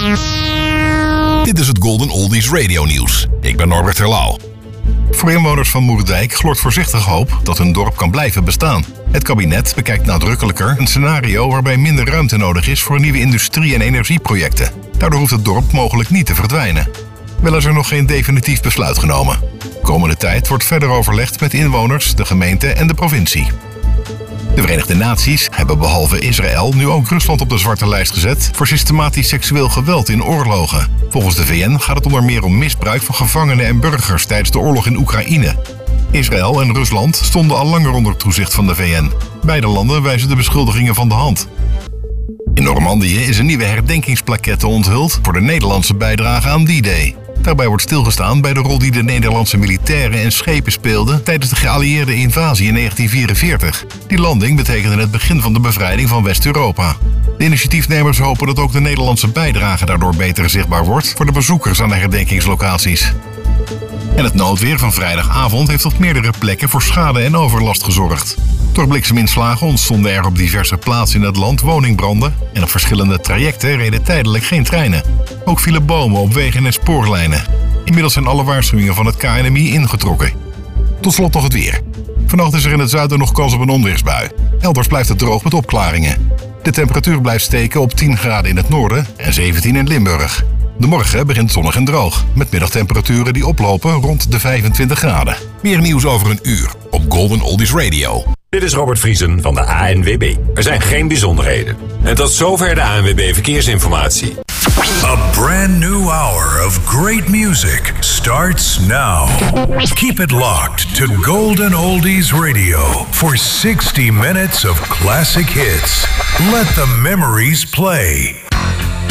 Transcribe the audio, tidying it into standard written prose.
Dit is het Golden Oldies Radio Nieuws. Ik ben Norbert Terlouw. Voor inwoners van Moerdijk gloort voorzichtig hoop dat hun dorp kan blijven bestaan. Het kabinet bekijkt nadrukkelijker een scenario waarbij minder ruimte nodig is voor nieuwe industrie- en energieprojecten. Daardoor hoeft het dorp mogelijk niet te verdwijnen. Wel is er nog geen definitief besluit genomen. Komende tijd wordt verder overlegd met inwoners, de gemeente en de provincie. De Verenigde Naties hebben behalve Israël nu ook Rusland op de zwarte lijst gezet voor systematisch seksueel geweld in oorlogen. Volgens de VN gaat het onder meer om misbruik van gevangenen en burgers tijdens de oorlog in Oekraïne. Israël en Rusland stonden al langer onder toezicht van de VN. Beide landen wijzen de beschuldigingen van de hand. In Normandië is een nieuwe herdenkingsplaquette onthuld voor de Nederlandse bijdrage aan D-Day. Daarbij wordt stilgestaan bij de rol die de Nederlandse militairen en schepen speelden tijdens de geallieerde invasie in 1944. Die landing betekende het begin van de bevrijding van West-Europa. De initiatiefnemers hopen dat ook de Nederlandse bijdrage daardoor beter zichtbaar wordt voor de bezoekers aan de herdenkingslocaties. En het noodweer van vrijdagavond heeft op meerdere plekken voor schade en overlast gezorgd. Door blikseminslagen ontstonden er op diverse plaatsen in het land woningbranden en op verschillende trajecten reden tijdelijk geen treinen. Ook vielen bomen op wegen en spoorlijnen. Inmiddels zijn alle waarschuwingen van het KNMI ingetrokken. Tot slot nog het weer. Vannacht is er in het zuiden nog kans op een onweersbui. Elders blijft het droog met opklaringen. De temperatuur blijft steken op 10 graden in het noorden en 17 in Limburg. De morgen begint zonnig en droog, met middagtemperaturen die oplopen rond de 25 graden. Meer nieuws over een uur op Golden Oldies Radio. Dit is Robert Vriesen van de ANWB. Er zijn geen bijzonderheden. En tot zover de ANWB Verkeersinformatie. A brand new hour of great music starts now. Keep it locked to Golden Oldies Radio for 60 minutes of classic hits. Let the memories play.